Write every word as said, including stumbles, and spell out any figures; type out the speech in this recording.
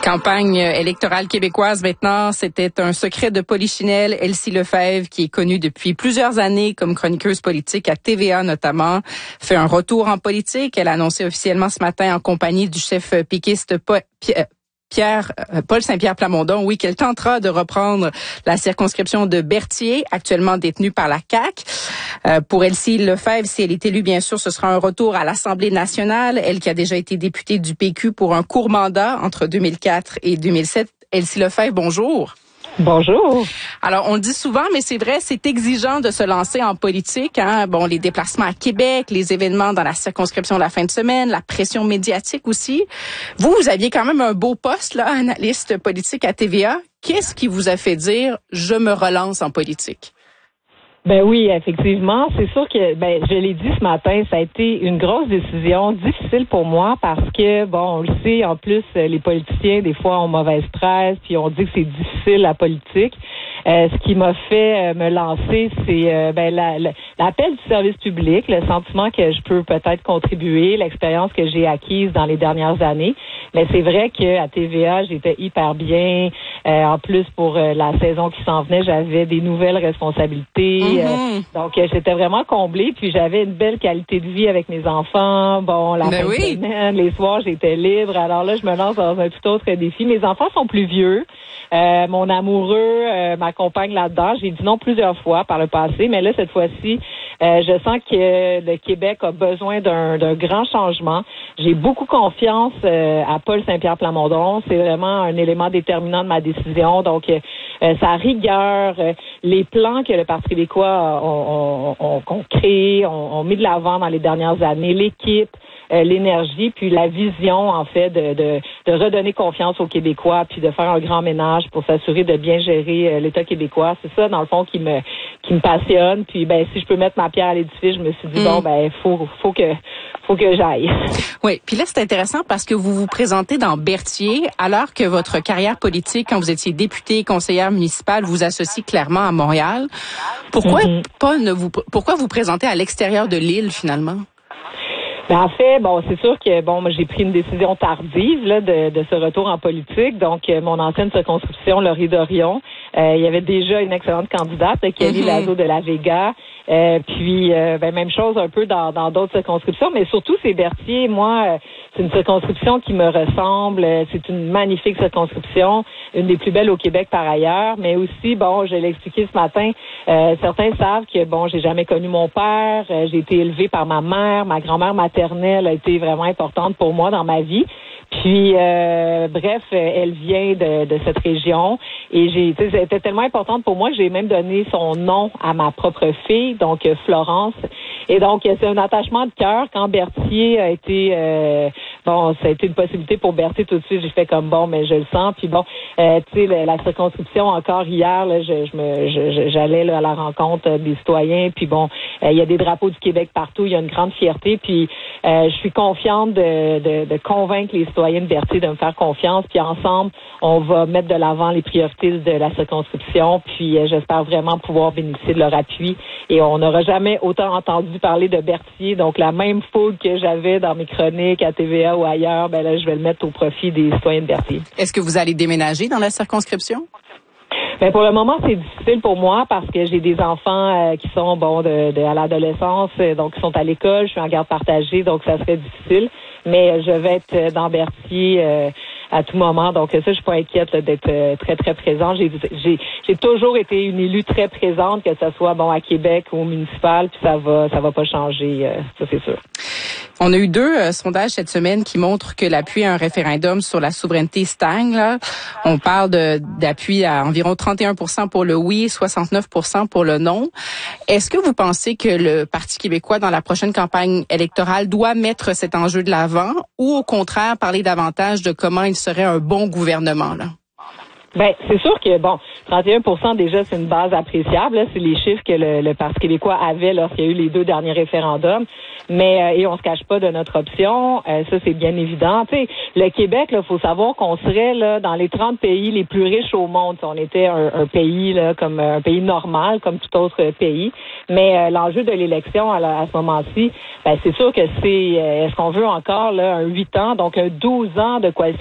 Campagne électorale québécoise maintenant, c'était un secret de polichinelle. Elsie Lefebvre, qui est connue depuis plusieurs années comme chroniqueuse politique à T V A notamment, fait un retour en politique. Elle a annoncé officiellement ce matin en compagnie du chef péquiste Pierre, Paul Saint-Pierre Plamondon, oui, qu'elle tentera de reprendre la circonscription de Berthier, actuellement détenue par la C A Q. Euh, pour Elsie Lefebvre, si elle est élue, bien sûr, ce sera un retour à l'Assemblée nationale. Elle qui a déjà été députée du P Q pour un court mandat entre deux mille quatre et deux mille sept. Elsie Lefebvre, bonjour. Bonjour. Alors, on le dit souvent, mais c'est vrai, c'est exigeant de se lancer en politique. Hein? Bon, les déplacements à Québec, les événements dans la circonscription de la fin de semaine, la pression médiatique aussi. Vous, vous aviez quand même un beau poste, là, analyste politique à T V A. Qu'est-ce qui vous a fait dire « je me relance en politique » ? Ben oui, effectivement. C'est sûr que, ben, je l'ai dit ce matin, ça a été une grosse décision, difficile pour moi parce que, bon, on le sait, en plus, les politiciens, des fois, ont mauvaise presse, puis on dit que c'est difficile, la politique. Euh, ce qui m'a fait euh, me lancer, c'est euh, ben, la, la, l'appel du service public, le sentiment que je peux peut-être contribuer, l'expérience que j'ai acquise dans les dernières années. Mais c'est vrai qu'à T V A, j'étais hyper bien. Euh, en plus, pour euh, la saison qui s'en venait, j'avais des nouvelles responsabilités. Mm-hmm. Euh, donc, euh, j'étais vraiment comblée. Puis, j'avais une belle qualité de vie avec mes enfants. Bon, la ben fin oui. de semaine, les soirs, j'étais libre. Alors là, je me lance dans un tout autre défi. Mes enfants sont plus vieux. Euh, mon amoureux euh, m'accompagne là-dedans. J'ai dit non plusieurs fois par le passé, mais là, cette fois-ci, euh, je sens que le Québec a besoin d'un, d'un grand changement. J'ai beaucoup confiance euh, à Paul Saint-Pierre Plamondon. C'est vraiment un élément déterminant de ma décision. Donc, euh, sa rigueur, euh, les plans que le Parti québécois ont, ont, ont créés, ont, ont mis de l'avant dans les dernières années, l'équipe, euh, l'énergie, puis la vision, en fait, de, de, de redonner confiance aux Québécois, puis de faire un grand ménage pour s'assurer de bien gérer euh, l'État québécois. C'est ça, dans le fond, qui me qui me passionne. Puis, ben, si je peux mettre ma pierre à l'édifice, je me suis dit, mm. bon, ben, faut, faut que faut que j'aille. Oui, puis là, c'est intéressant parce que vous vous présentez dans Berthier, alors que votre carrière politique, quand vous étiez députée, conseillère municipale, vous associe clairement à Montréal. Pourquoi mm-hmm. pas ne vous pourquoi vous présentez à l'extérieur de l'île, finalement? Ben en fait, bon, c'est sûr que bon, moi, j'ai pris une décision tardive là de, de ce retour en politique. Donc, euh, mon ancienne circonscription, Laurier-Dorion, euh, il y avait déjà une excellente candidate, Kelly mm-hmm. Lazo de la Vega. Euh, puis, euh, ben, même chose un peu dans, dans d'autres circonscriptions, mais surtout, c'est Berthier. Moi, euh, c'est une circonscription qui me ressemble. C'est une magnifique circonscription, une des plus belles au Québec par ailleurs. Mais aussi, bon, je l'ai expliqué ce matin, euh, certains savent que, bon, j'ai jamais connu mon père. Euh, j'ai été élevée par ma mère. Ma grand-mère maternelle a été vraiment importante pour moi dans ma vie. Puis, euh, bref, elle vient de, de cette région et j'ai, tu sais, elle était tellement importante pour moi que j'ai même donné son nom à ma propre fille, donc Florence. Et donc, c'est un attachement de cœur. Quand Berthier a été, euh, bon, ça a été une possibilité pour Berthier tout de suite, j'ai fait comme bon, mais je le sens. Puis bon, euh, tu sais, la, la circonscription encore hier, là, je, je me, je, j'allais là, à la rencontre des citoyens. Puis bon, euh, il y a des drapeaux du Québec partout. Il y a une grande fierté. Puis euh, je suis confiante de, de, de convaincre les citoyens de Berthier de me faire confiance. Puis ensemble, on va mettre de l'avant les priorités de la circonscription. Puis euh, j'espère vraiment pouvoir bénéficier de leur appui. Et on n'aura jamais autant entendu parler de Berthier. Donc la même foule que j'avais dans mes chroniques à T V A ou ailleurs, ben là, je vais le mettre au profit des citoyens de Berthier. Est-ce que vous allez déménager dans la circonscription? Ben pour le moment, c'est difficile pour moi parce que j'ai des enfants euh, qui sont bon de, de à l'adolescence, euh, donc qui sont à l'école. Je suis en garde partagée, donc ça serait difficile. Mais euh, je vais être dans Berthier euh, à tout moment, donc ça, je suis pas inquiète là, d'être euh, très très présente. J'ai, j'ai j'ai toujours été une élue très présente, que ce soit bon à Québec ou au municipal, puis ça va ça va pas changer, euh, ça c'est sûr. On a eu deux euh, sondages cette semaine qui montrent que l'appui à un référendum sur la souveraineté stagne. Là. On parle de, d'appui à environ trente et un pour cent pour le oui, soixante-neuf pour cent pour le non. Est-ce que vous pensez que le Parti québécois, dans la prochaine campagne électorale, doit mettre cet enjeu de l'avant ou au contraire parler davantage de comment il serait un bon gouvernement, là? Ben, c'est sûr que, bon, trente et un pour cent déjà, c'est une base appréciable. Là. C'est les chiffres que le, le Parti québécois avait lorsqu'il y a eu les deux derniers référendums. Mais, euh, et on se cache pas de notre option. Euh, ça, c'est bien évident. Tu sais, le Québec, il faut savoir qu'on serait là dans les trente pays les plus riches au monde. On était un, un pays, là, comme un pays normal, comme tout autre pays. Mais euh, l'enjeu de l'élection à, la, à ce moment-ci, ben, c'est sûr que c'est, euh, est-ce qu'on veut encore là, un huit ans, donc un douze ans de coalition